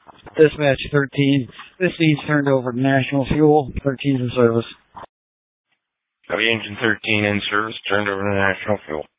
Dispatch 13. This needs turned over to National Fuel. 13's in service. Copy, engine 13 in service, turned over to National Fuel.